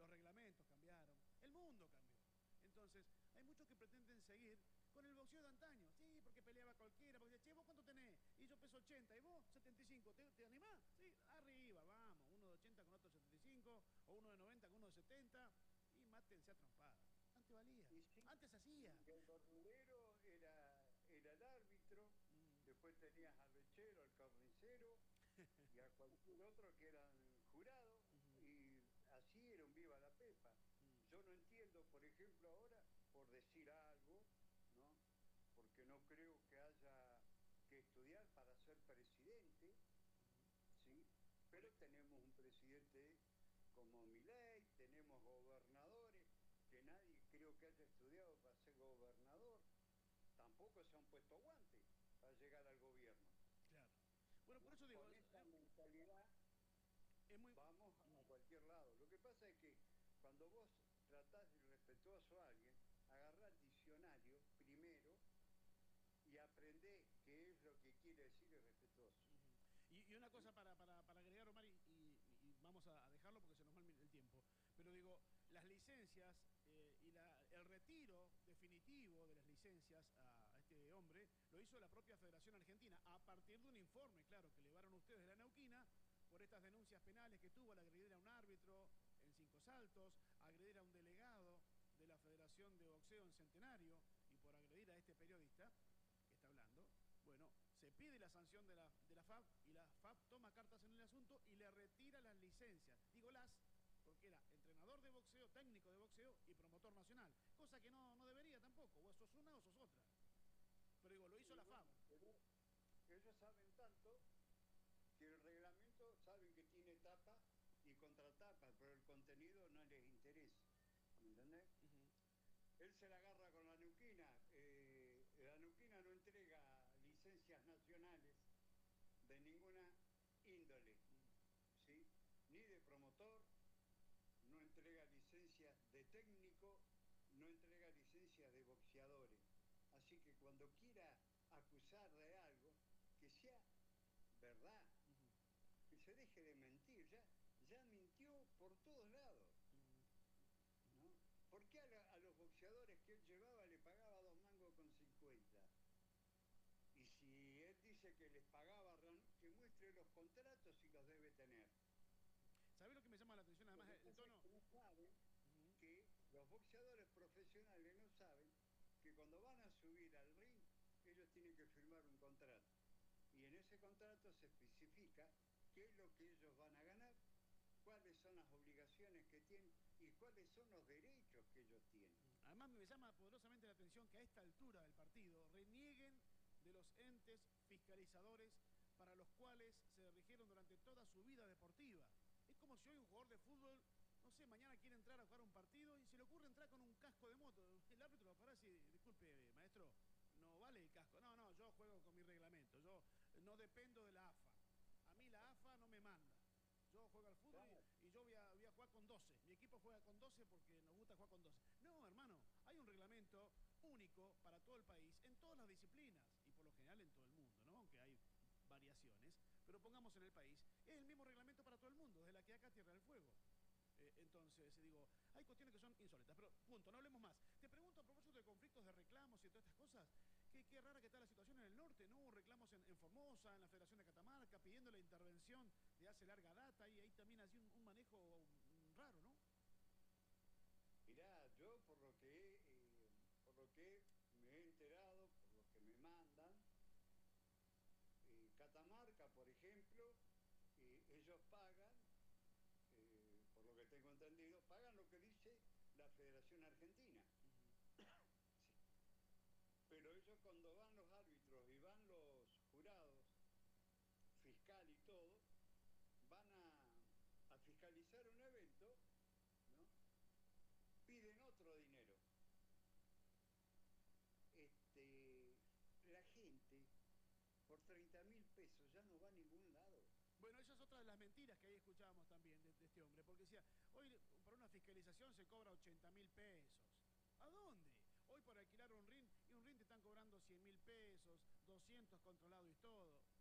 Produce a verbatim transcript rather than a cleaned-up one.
los reglamentos cambiaron, el mundo cambió. Entonces, hay muchos que pretenden seguir con el boxeo de antaño. Sí, porque peleaba cualquiera, porque dice, che, ¿vos cuánto tenés? Y yo peso ochenta, ¿y vos? setenta y cinco. ¿Te, te animás? Sí, arriba, vamos. Uno de ochenta con otro de setenta y cinco, o uno de noventa con uno de setenta, y mátense a trompadas. Antes valía, Y sí, antes hacía. y el verdulero era, era el árbitro, Mm. después tenías al lechero, al carnicero y a cualquier otro que eran jurados, Ujú. y así era un viva la pepa. Mm. Yo no entiendo, por ejemplo, ahora, por decir algo, ¿no? Porque no creo que haya que estudiar para ser presidente, ¿sí? Pero tenemos un presidente como Milei, tenemos gobernadores, que nadie creo que haya estudiado para ser gobernador, tampoco se han puesto guantes para llegar al gobierno. Claro. Bueno, por ¿No? eso digo, Con es, esta mentalidad es muy... vamos a cualquier lado. Lo que pasa es que cuando vos tratás de respetuoso a alguien, agarrá el diccionario primero y aprendé qué es lo que quiere decir el respetuoso. Y, y una cosa para, para, para agregar, Omar, y, y, y vamos a dejarlo porque se nos va el, el tiempo. Pero digo, las licencias eh, y la, el retiro definitivo de las licencias a, a este hombre lo hizo la propia Federación Argentina, a partir de un informe, claro, que elevaron ustedes de la Neuquina por estas denuncias penales que tuvo al agredir a un árbitro en Cinco Saltos, agredir a un delegado de la Federación de Boxeo en Centenario y por agredir a este periodista que está hablando. Bueno, se pide la sanción de la, de la F A B y la F A B toma cartas en el asunto y le retira las licencias. Digo las, porque era entrenador de boxeo, técnico de boxeo y promotor nacional. Cosa que no, no debería tampoco, o sos una o sos otra. Pero digo, lo hizo Y la bueno, F A B. pero ellos saben tanto que el reglamento saben que tiene tapa y contratapa, pero el contenido no les interesa. ¿Me entendés? Uh-huh. Él se la agarra con la Neuquina. Eh, la Neuquina no entrega licencias nacionales de ninguna índole, ¿sí? Ni de promotor, no entrega licencias de técnico, no entrega licencias de boxeadores. Así que cuando quiera acusar de algo, que sea verdad, uh-huh, que se deje de mentir. Ya, ya mintió por todos lados, uh-huh, ¿no? ¿Por qué a, la, a los boxeadores que él llevaba le pagaba dos mangos con cincuenta? Y si él dice que les pagaba, que muestre los contratos y los debe tener. ¿Sabés lo que me llama la atención? Además, el, el tono... No saben uh-huh, que los boxeadores profesionales no saben que cuando van a subir al ring, ellos tienen que firmar un contrato. Y en ese contrato se especifica qué es lo que ellos van a ganar, cuáles son las obligaciones que tienen y cuáles son los derechos que ellos tienen. Además, me llama poderosamente la atención que a esta altura del partido renieguen de los entes fiscalizadores para los cuales se rigieron durante toda su vida deportiva. Es como si hoy un jugador de fútbol, no sé, mañana quiere entrar a jugar un partido y se le ocurre entrar con un casco de moto. El árbitro lo para y dice, disculpe, maestro, no vale el casco. No, no, yo juego con mi reglamento, yo no dependo de la A F A. A mí la A F A no me manda. Yo juego al fútbol y, y yo voy a, voy a jugar con doce. Mi equipo juega con doce porque nos gusta jugar con doce. No, hermano, hay un reglamento único para todo el país, en todas las disciplinas, y por lo general en todo el mundo, ¿no? Aunque hay variaciones, pero pongamos en el país, es el mismo reglamento para todo el mundo, desde la que acá Tierra del Fuego. Eh, entonces, digo, hay cuestiones que son insólitas, pero punto, no hablemos más. Te pregunto a propósito de conflictos de reclamos y todas estas cosas, qué, qué rara que está la situación en el norte, ¿no? Hubo reclamos en, en Formosa, en la Federación de Catamarca, pidiendo la intervención de hace larga data, y ahí también ha sido un, un manejo un, raro, ¿no? Mirá, yo por lo que eh, por lo que me he enterado, por lo que me mandan, eh, Catamarca, por ejemplo, eh, ellos pagan, eh, por lo que tengo entendido, pagan lo que dice la Federación Argentina. Uh-huh. Sí. Pero ellos cuando van los árbitros y van los jurados, fiscal y todo, van a, a fiscalizar un evento, ¿no? Piden otro dinero. Este, la gente por treinta mil pesos ya no va a ningún lado. Bueno, esa es otra de las mentiras que ahí escuchábamos también de, de este hombre, porque decía, hoy por una fiscalización se cobra ochenta mil pesos. ¿A dónde? Hoy por alquilar un ring, y un ring te están cobrando cien mil pesos, doscientos controlado y todo.